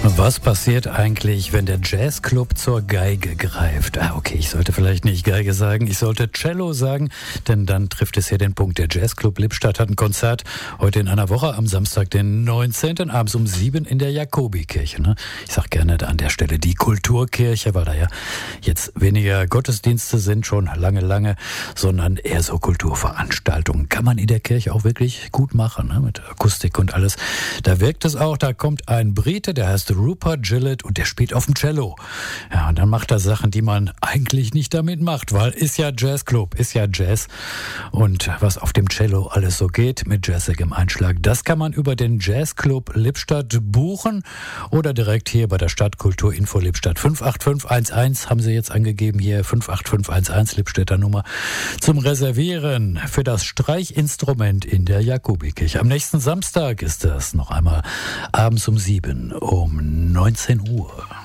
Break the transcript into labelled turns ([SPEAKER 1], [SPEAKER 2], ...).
[SPEAKER 1] Was passiert eigentlich, wenn der Jazzclub zur Geige greift? Okay, ich sollte vielleicht nicht Geige sagen, ich sollte Cello sagen, denn dann trifft es hier den Punkt. Der Jazzclub Lippstadt hat ein Konzert heute in einer Woche, am Samstag, den 19. abends um 7 in der Jakobikirche. Ne? Ich sage gerne an der Stelle die Kulturkirche, weil da ja jetzt weniger Gottesdienste sind, schon lange, sondern eher so Kulturveranstaltungen. Kann man in der Kirche auch wirklich gut machen, ne? Mit Akustik und alles. Da wirkt es auch, da kommt ein Brite, der heißt Rupert Gillett und der spielt auf dem Cello. Ja, und dann macht er Sachen, die man eigentlich nicht damit macht, weil ist ja Jazzclub, ist ja Jazz. Und was auf dem Cello alles so geht mit jazzigem Einschlag, das kann man über den Jazzclub Lippstadt buchen oder direkt hier bei der Stadtkultur Info Lippstadt. 58511 haben sie jetzt angegeben hier, 58511 Lippstädter Nummer zum Reservieren für das Streichinstrument in der Jakobikirche. Am nächsten Samstag ist das noch einmal abends um 7 um 19 Uhr.